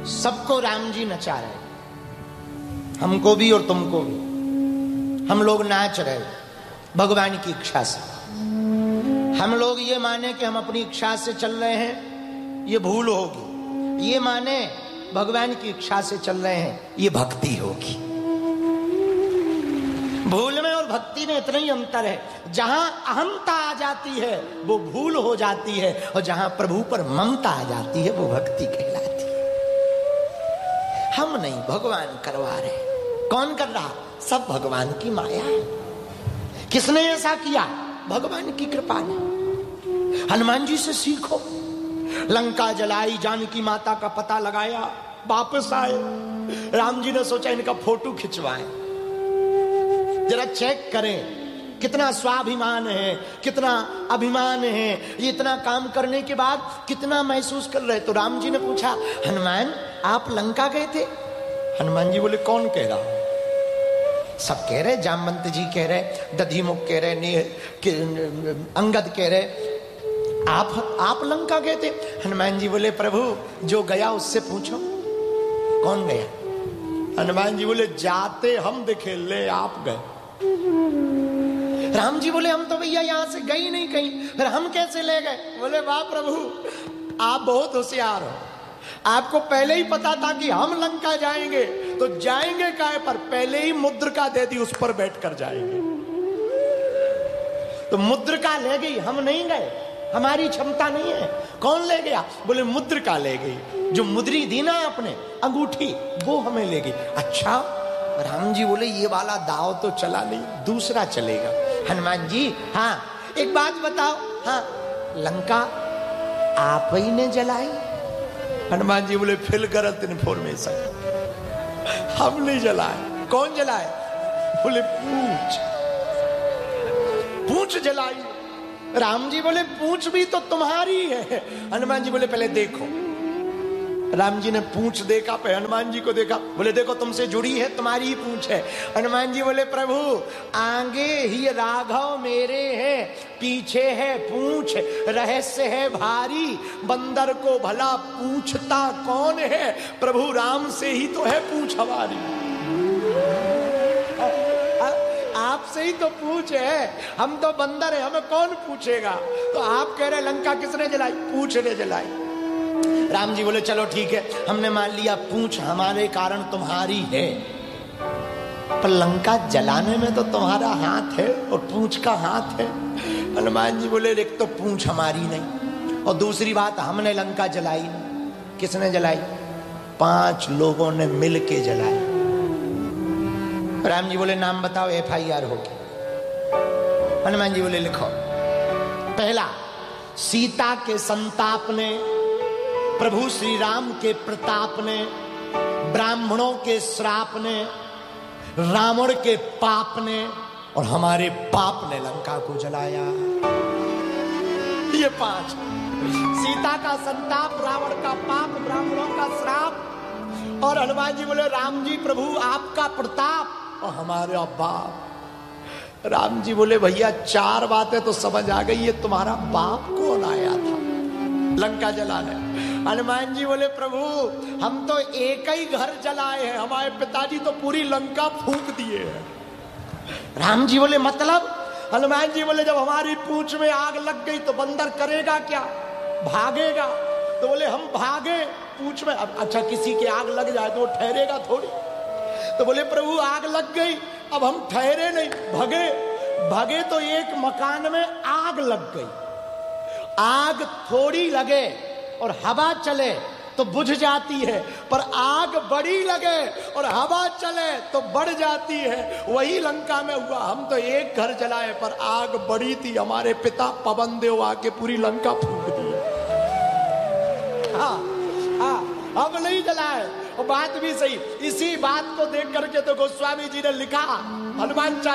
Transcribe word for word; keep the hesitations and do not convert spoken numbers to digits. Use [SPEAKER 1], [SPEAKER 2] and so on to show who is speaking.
[SPEAKER 1] सबको राम जी नचा रहे, हमको भी और तुमको भी। हम लोग नाच रहे भगवान की इच्छा से। हम लोग ये माने कि हम अपनी इच्छा से चल रहे हैं, ये भूल होगी। ये माने भगवान की इच्छा से चल रहे हैं, ये भक्ति होगी। भूल में और भक्ति में इतना ही अंतर है। जहां अहंता आ जाती है वो भूल हो जाती है, और जहां प्रभु पर ममता आ जाती है वो भक्ति कहलाती है। हम नहीं, भगवान करवा रहे। कौन कर रहा? सब भगवान की माया है। किसने ऐसा किया? भगवान की कृपा ने। हनुमान जी से सीखो। लंका जलाई, जानकी माता का पता लगाया, वापस आए। राम जी ने सोचा इनका फोटो खिंचवाएं, जरा चेक करें कितना स्वाभिमान है, कितना अभिमान है। ये इतना काम करने के बाद कितना महसूस कर रहे। तो राम जी ने पूछा, हनुमान आप लंका गए थे? हनुमान जी बोले, कौन कह रहा? सब कह रहे, जामवंत जी कह रहे, दधिमुख कह रहे, ने, अंगद कह रहे, आप आप लंका गए थे? हनुमान जी बोले, प्रभु जो गया उससे पूछो कौन गया। हनुमान जी बोले, जाते हम दिखे, ले आप गए। राम जी बोले, हम तो भैया यहां से गए नहीं कहीं, फिर हम कैसे ले गए? बोले, वाह प्रभु, आप बहुत होशियार हो। आपको पहले ही पता था कि हम लंका जाएंगे, तो जाएंगे काहे पर? पहले ही मुद्रिका दे दी, उस पर बैठकर जाएंगे। तो मुद्रिका ले गई, हम नहीं गए, हमारी क्षमता नहीं है। कौन ले गया? बोले, मुद्रिका ले गई। जो मुद्री दी ना आपने, अंगूठी, वो हमें ले गई। अच्छा। राम जी बोले, ये वाला दाव तो चला नहीं, दूसरा चलेगा। हनुमान जी, हाँ एक बात बताओ, हाँ लंका आप ही ने जलाई? हनुमान जी बोले, फिल गलत इन्फॉर्मेशन, हम नहीं जलाए। कौन जलाए? बोले, पूंछ पूंछ जलाई। राम जी बोले, पूंछ भी तो तुम्हारी है। हनुमान जी बोले, पहले देखो। राम जी ने पूंछ देखा, पे हनुमान जी को देखा, बोले, देखो तुमसे जुड़ी है, तुम्हारी ही पूंछ है। हनुमान जी बोले, प्रभु आगे ही राघव मेरे हैं, पीछे है पूंछ, रहस्य है भारी, बंदर को भला पूछता कौन है? प्रभु राम से ही तो है पूंछ हमारी, आपसे ही तो पूछ है। हम तो बंदर है, हमें कौन पूछेगा? तो आप कह रहे लंका किसने जलाई? पूंछ ने जलाई। राम जी बोले, चलो ठीक है, हमने मान लिया पूंछ हमारे कारण तुम्हारी है, पर लंका जलाने में तो तुम्हारा हाथ है और पूंछ का हाथ है। हनुमान जी बोले, एक तो पूंछ हमारी नहीं, और दूसरी बात हमने लंका जलाई नहीं। किसने जलाई? पांच लोगों ने मिलके जलाई। राम जी बोले, नाम बताओ, एफ आई आर होगी। हनुमान जी बोले, लिखो। पहला, सीता के संताप ने, प्रभु श्री राम के प्रताप ने, ब्राह्मणों के श्राप ने, रावण के पाप ने, और हमारे पाप ने लंका को जलाया। ये पांच, सीता का संताप, रावण का पाप, ब्राह्मणों का श्राप, और हनुमान जी बोले, राम जी प्रभु आपका प्रताप और हमारे बाप। राम जी बोले, भैया चार बातें तो समझ आ गई, ये तुम्हारा बाप कौन आया था लंका जलाने? हनुमान जी बोले, प्रभु हम तो एक ही घर जलाए हैं, हमारे पिताजी तो पूरी लंका फूंक दिए हैं। राम जी बोले, मतलब? हनुमान जी बोले, जब हमारी पूंछ में आग लग गई तो बंदर करेगा क्या? भागेगा। तो बोले, हम भागे पूंछ में, अब अच्छा किसी की आग लग जाए तो वो ठहरेगा थोड़ी। तो बोले, प्रभु आग लग गई, अब हम ठहरे नहीं, भगे। भगे तो एक मकान में आग लग गई। आग थोड़ी लगे और हवा चले तो बुझ जाती है, पर आग बड़ी लगे और हवा चले तो बढ़ जाती है। वही लंका में हुआ। हम तो एक घर जलाए, पर आग बड़ी थी, हमारे पिता पवन देव आके पूरी लंका फूंक दी। हाँ हाँ, अब नहीं जलाए। और बात भी सही। इसी बात को देख करके तो गोस्वामी जी ने लिखा, हनुमान